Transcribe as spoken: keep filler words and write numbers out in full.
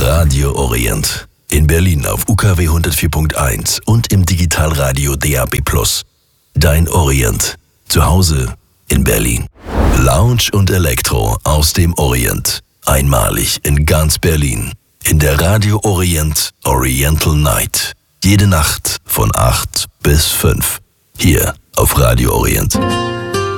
Radio Orient. In Berlin auf U K W hundertvier Punkt eins und im Digitalradio D A B plus. Dein Orient. Zu Hause in Berlin. Lounge und Elektro aus dem Orient. Einmalig in ganz Berlin. In der Radio Orient Oriental Night. Jede Nacht von acht bis fünf. Hier auf Radio Orient.